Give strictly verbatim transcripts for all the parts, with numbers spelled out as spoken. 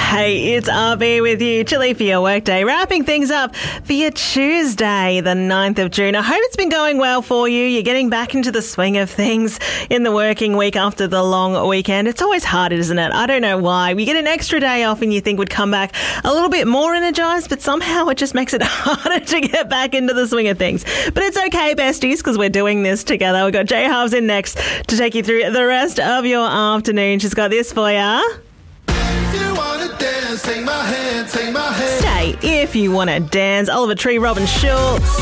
Hey, it's R B with you. Chilly for your workday. Wrapping things up for your Tuesday, the ninth of June. I hope it's been going well for you. You're getting back into the swing of things in the working week after the long weekend. It's always hard, isn't it? I don't know why. We get an extra day off and you think we'd come back a little bit more energized, but somehow it just makes it harder to get back into the swing of things. But it's okay, besties, because we're doing this together. We've got Jay Halves in next to take you through the rest of your afternoon. She's got this for ya. Dance, take my hand, take my hand. Stay if you want to dance. Oliver Tree, Robin Schultz.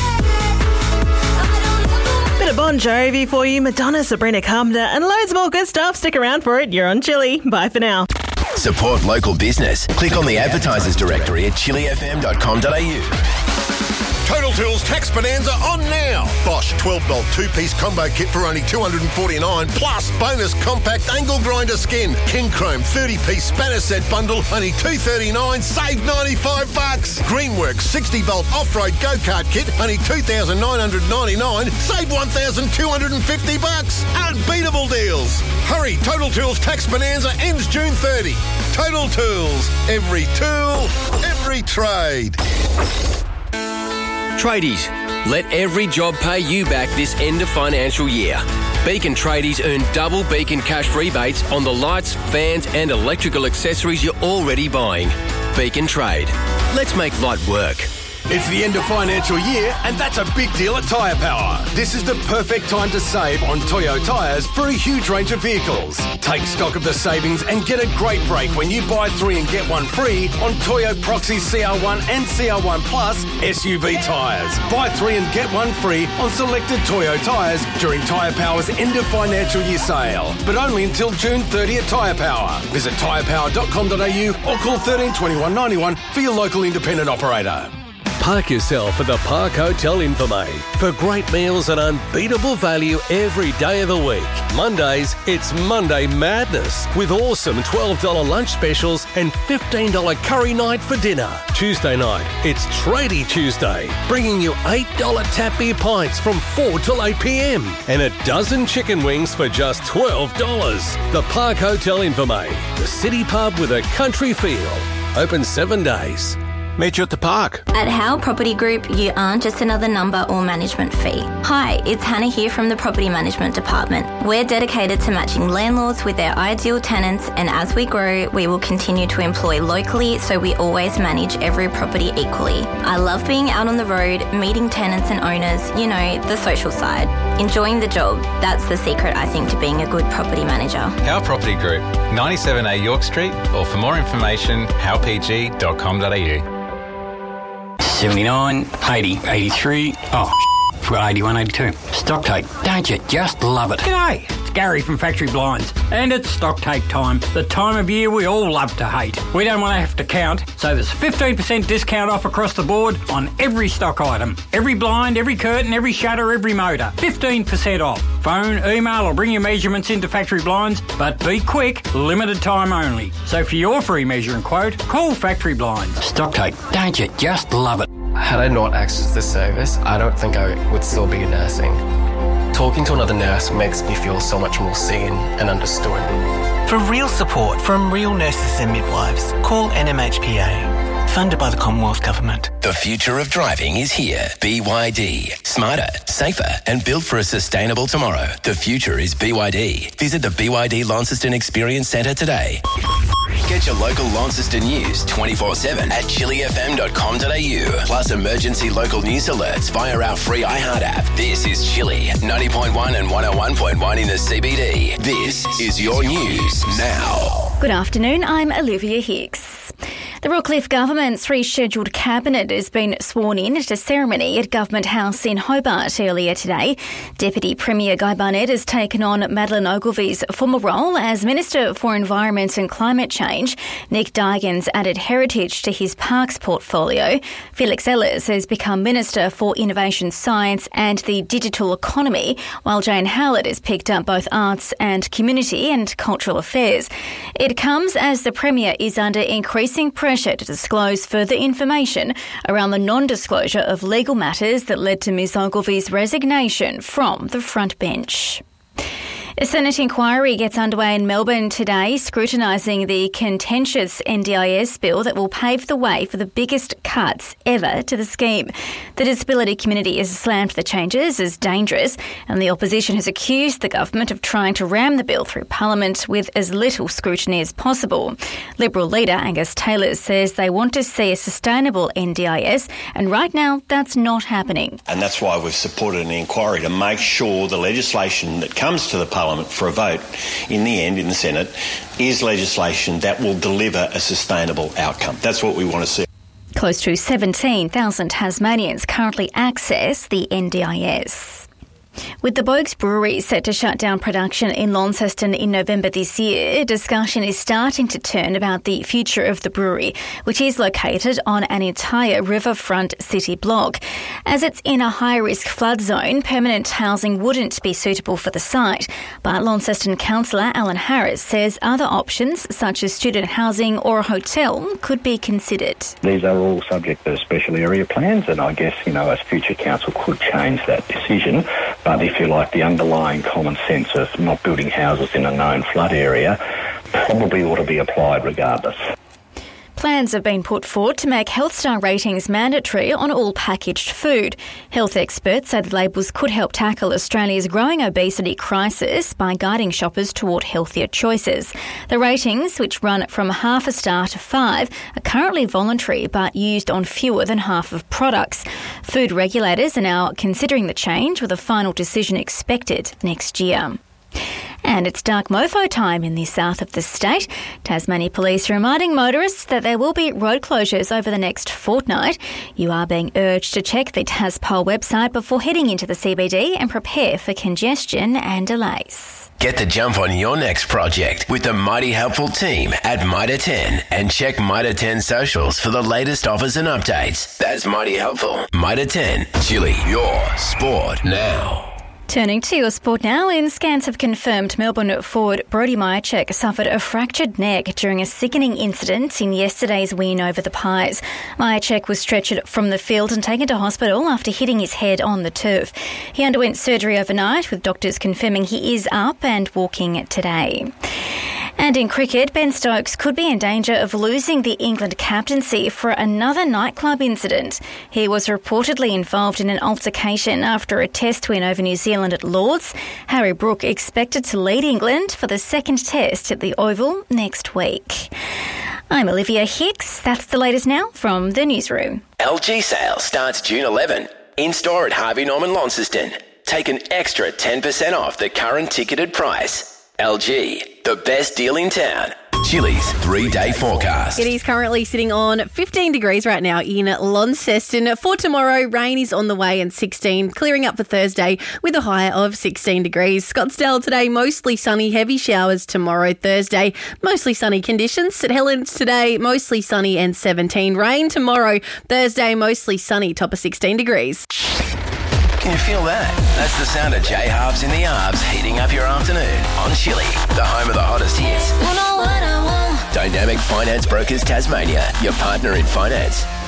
Bit of Bon Jovi for you, Madonna, Sabrina Carpenter, and loads more good stuff. Stick around for it. You're on Chilly. Bye for now. Support local business. Click on the advertisers directory at chilly f m dot com dot a u. Total Tools Tax Bonanza on now. Bosch twelve volt two-piece combo kit for only two hundred forty-nine dollars plus bonus compact angle grinder skin. King Chrome thirty-piece spanner set bundle only two hundred thirty-nine dollars, save ninety-five bucks. Greenworks sixty volt off-road go-kart kit only two thousand nine hundred ninety-nine dollars, save one thousand two hundred fifty bucks. Unbeatable deals. Hurry, Total Tools Tax Bonanza ends June thirtieth. Total Tools, every tool, every trade. Tradies, let every job pay you back this end of financial year. Beacon Tradies earn double Beacon cash rebates on the lights, fans and electrical accessories you're already buying. Beacon Trade. Let's make light work. It's the end of financial year, and that's a big deal at Tyre Power. This is the perfect time to save on Toyo tyres for a huge range of vehicles. Take stock of the savings and get a great break when you buy three and get one free on Toyo Proxy C R one and C R one Plus S U V tyres. Buy three and get one free on selected Toyo tyres during Tyre Power's end of financial year sale, but only until June thirtieth at Tyre Power. Visit tyre power dot com dot a u or call thirteen twenty-one ninety-one for your local independent operator. Park yourself at the Park Hotel Infirmary for great meals and unbeatable value every day of the week. Mondays, it's Monday Madness with awesome twelve dollars lunch specials and fifteen dollars curry night for dinner. Tuesday night, it's Tradie Tuesday, bringing you eight dollars tap beer pints from four till eight p m and a dozen chicken wings for just twelve dollars. The Park Hotel Infirmary, the city pub with a country feel. Open seven days. Meet you at the park. At Howe Property Group, you aren't just another number or management fee. Hi, it's Hannah here from the Property Management Department. We're dedicated to matching landlords with their ideal tenants, and as we grow, we will continue to employ locally so we always manage every property equally. I love being out on the road, meeting tenants and owners, you know, the social side. Enjoying the job, that's the secret, I think, to being a good property manager. Howe Property Group, ninety-seven A York Street, or for more information, howe p g dot com dot a u. seventy-nine, eighty, eighty-three, oh, forgot eighty-one, eighty-two. Stock take, don't you just love it? G'day, it's Gary from Factory Blinds, and it's stock take time, the time of year we all love to hate. We don't want to have to count, so there's fifteen percent discount off across the board on every stock item. Every blind, every curtain, every shutter, every motor. fifteen percent off. Phone, email or bring your measurements into Factory Blinds, but be quick, limited time only. So for your free measure and quote, call Factory Blinds. Stock take, don't you just love it? Had I not accessed this service, I don't think I would still be nursing. Talking to another nurse makes me feel so much more seen and understood. For real support from real nurses and midwives, call N M H P A. Funded by the Commonwealth Government. The future of driving is here. B Y D. Smarter, safer and built for a sustainable tomorrow. The future is B Y D. Visit the B Y D Launceston Experience Centre today. Get your local Launceston news twenty-four seven at chilly f m dot com dot a u. Plus emergency local news alerts via our free iHeart app. This is Chilly, ninety point one and one oh one point one in the C B D. This is your news now. Good afternoon, I'm Olivia Hicks. The Rockcliffe Government's rescheduled cabinet has been sworn in at a ceremony at Government House in Hobart earlier today. Deputy Premier Guy Barnett has taken on Madeleine Ogilvy's former role as Minister for Environment and Climate Change. Nick Dygan's added heritage to his parks portfolio. Felix Ellis has become Minister for Innovation Science and the Digital Economy, while Jane Howlett has picked up both arts and community and cultural affairs. It comes as the Premier is under increasing pressure to disclose further information around the non-disclosure of legal matters that led to Miz Ogilvy's resignation from the front bench. A Senate inquiry gets underway in Melbourne today, scrutinising the contentious N D I S bill that will pave the way for the biggest cuts ever to the scheme. The disability community has slammed the changes as dangerous, and the opposition has accused the government of trying to ram the bill through Parliament with as little scrutiny as possible. Liberal leader Angus Taylor says they want to see a sustainable N D I S, and right now that's not happening. And that's why we've supported an inquiry to make sure the legislation that comes to the Parliament for a vote in the end in the Senate is legislation that will deliver a sustainable outcome. That's what we want to see. Close to seventeen thousand Tasmanians currently access the N D I S. With the Boag's Brewery set to shut down production in Launceston in November this year, discussion is starting to turn about the future of the brewery, which is located on an entire riverfront city block. As it's in a high-risk flood zone, permanent housing wouldn't be suitable for the site. But Launceston councillor Alan Harris says other options, such as student housing or a hotel, could be considered. These are all subject to special area plans, and I guess, you know, as future council could change that decision. But if you like, the underlying common sense of not building houses in a known flood area probably ought to be applied regardless. Plans have been put forward to make Health Star ratings mandatory on all packaged food. Health experts say the labels could help tackle Australia's growing obesity crisis by guiding shoppers toward healthier choices. The ratings, which run from half a star to five, are currently voluntary but used on fewer than half of products. Food regulators are now considering the change, with a final decision expected next year. And it's dark mofo time in the south of the state. Tasmania Police are reminding motorists that there will be road closures over the next fortnight. You are being urged to check the TasPol website before heading into the C B D and prepare for congestion and delays. Get the jump on your next project with the mighty helpful team at Mitre ten, and check Mitre ten socials for the latest offers and updates. That's mighty helpful. Mitre ten, Chili, your sport now. Turning to your sport now, in scans have confirmed Melbourne forward Brodie Mihocek suffered a fractured neck during a sickening incident in yesterday's win over the Pies. Mihocek was stretchered from the field and taken to hospital after hitting his head on the turf. He underwent surgery overnight, with doctors confirming he is up and walking today. And in cricket, Ben Stokes could be in danger of losing the England captaincy for another nightclub incident. He was reportedly involved in an altercation after a test win over New Zealand at Lords. Harry Brook expected to lead England for the second test at the Oval next week. I'm Olivia Hicks. That's the latest now from the newsroom. L G sale starts June eleventh. In-store at Harvey Norman Launceston. Take an extra ten percent off the current ticketed price. L G, the best deal in town. Chili's three-day forecast. It is currently sitting on fifteen degrees right now in Launceston. For tomorrow, rain is on the way and sixteen, clearing up for Thursday with a high of sixteen degrees. Scottsdale today, mostly sunny, heavy showers tomorrow, Thursday, mostly sunny conditions. St Helens today, mostly sunny and seventeen. Rain tomorrow, Thursday, mostly sunny, top of sixteen degrees. Can you feel that? That's the sound of J Harbs in the Arbs heating up your afternoon on Chili, the home of the hottest hits. You know what I want. Dynamic Finance Brokers Tasmania, your partner in finance.